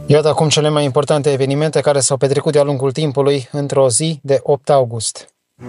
Iată acum cele mai importante evenimente care s-au petrecut de-a lungul timpului într-o zi de 8 august.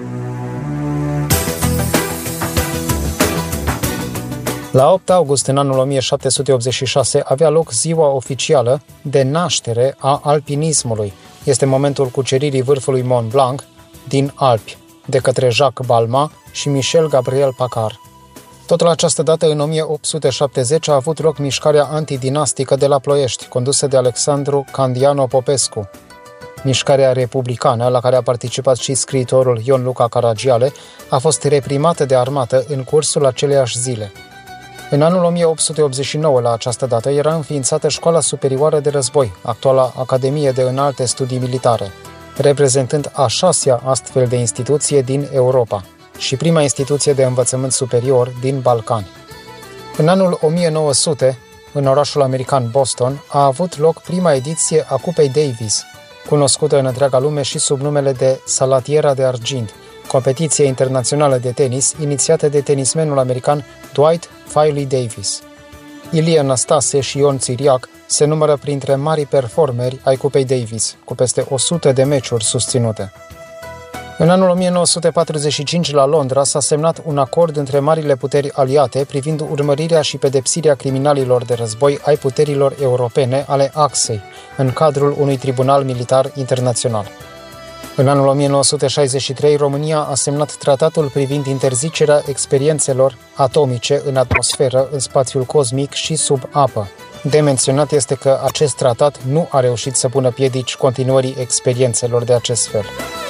La 8 august, în anul 1786, avea loc ziua oficială de naștere a alpinismului. Este momentul cuceririi vârfului Mont Blanc din Alpi, de către Jacques Balmat și Michel Gabriel Paccard. Tot la această dată, în 1870, a avut loc mișcarea antidinastică de la Ploiești, condusă de Alexandru Candiano Popescu. Mișcarea republicană, la care a participat și scriitorul Ion Luca Caragiale, a fost reprimată de armată în cursul aceleiași zile. În anul 1889, la această dată, era înființată Școala Superioară de Război, actuala Academie de Înalte Studii Militare, reprezentând a 6-a astfel de instituție din Europa și prima instituție de învățământ superior din Balcani. În anul 1900, în orașul american Boston, a avut loc prima ediție a Cupei Davis, cunoscută în întreaga lume și sub numele de Salatiera de Argint, competiție internațională de tenis inițiată de tenismenul american Dwight Filey Davis. Ilie Năstase și Ion Țiriac se numără printre marii performeri ai Cupei Davis, cu peste 100 de meciuri susținute. În anul 1945, la Londra, s-a semnat un acord între marile puteri aliate privind urmărirea și pedepsirea criminalilor de război ai puterilor europene ale Axei, în cadrul unui tribunal militar internațional. În anul 1963, România a semnat tratatul privind interzicerea experiențelor atomice în atmosferă, în spațiul cosmic și sub apă. De menționat este că acest tratat nu a reușit să pună piedici continuării experiențelor de acest fel.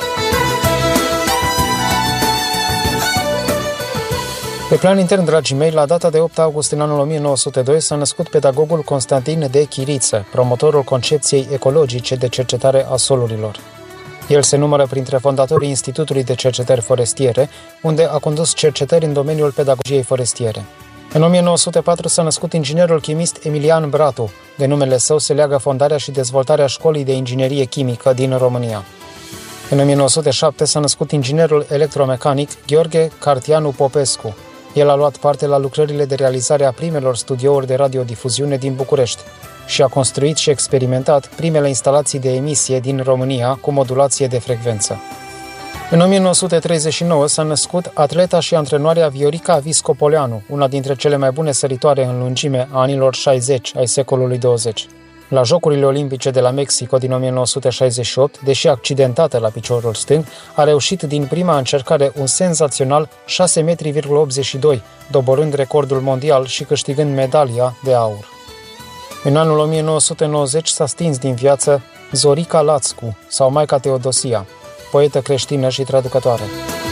Pe plan intern, dragii mei, la data de 8 august în anul 1902 s-a născut pedagogul Constantin de Chiriță, promotorul concepției ecologice de cercetare a solurilor. El se numără printre fondatorii Institutului de Cercetări Forestiere, unde a condus cercetări în domeniul pedagogiei forestiere. În 1904 s-a născut inginerul chimist Emilian Bratu. De numele său se leagă fondarea și dezvoltarea Școlii de Inginerie Chimică din România. În 1907 s-a născut inginerul electromecanic Gheorghe Cartianu Popescu. El a luat parte la lucrările de realizare a primelor studiouri de radiodifuziune din București și a construit și experimentat primele instalații de emisie din România cu modulație de frecvență. În 1939 s-a născut atleta și antrenoarea Viorica Viscopoleanu, una dintre cele mai bune săritoare în lungime a anilor 60 ai secolului 20. La Jocurile Olimpice de la Mexico din 1968, deși accidentată la piciorul stâng, a reușit din prima încercare un senzațional 6,82 m, doborând recordul mondial și câștigând medalia de aur. În anul 1990 s-a stins din viață Zorica Lațcu, sau Maica Teodosia, poetă creștină și traducătoare.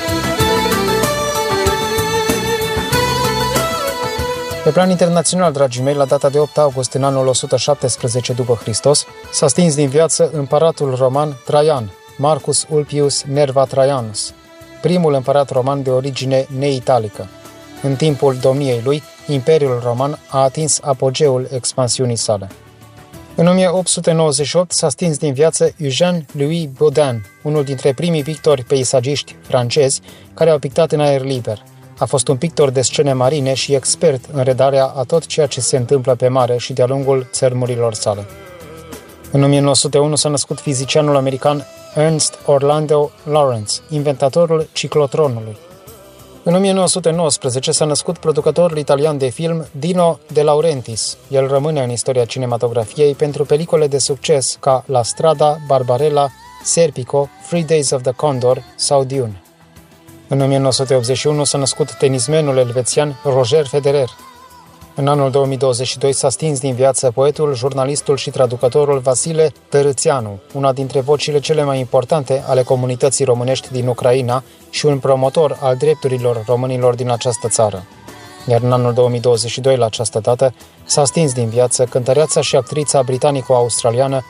Pe plan internațional, dragii mei, la data de 8 august în anul 117 după Hristos, s-a stins din viață împăratul roman Traian, Marcus Ulpius Nerva Traianus, primul împărat roman de origine neitalică. În timpul domniei lui, Imperiul Roman a atins apogeul expansiunii sale. În 1898 s-a stins din viață Eugène Louis Baudin, unul dintre primii pictori peisagiști francezi care au pictat în aer liber. A fost un pictor de scene marine și expert în redarea a tot ceea ce se întâmplă pe mare și de-a lungul țărmurilor sale. În 1901 s-a născut fizicianul american Ernst Orlando Lawrence, inventatorul ciclotronului. În 1919 s-a născut producătorul italian de film Dino De Laurentiis. El rămâne în istoria cinematografiei pentru pelicole de succes ca La Strada, Barbarella, Serpico, 3 Days of the Condor sau Dune. În 1981 s-a născut tenismenul elvețian Roger Federer. În anul 2022 s-a stins din viață poetul, jurnalistul și traducătorul Vasile Tărâțeanu, una dintre vocile cele mai importante ale comunității românești din Ucraina și un promotor al drepturilor românilor din această țară. Iar în anul 2022, la această dată, s-a stins din viață cântăreața și actrița britanico-australiană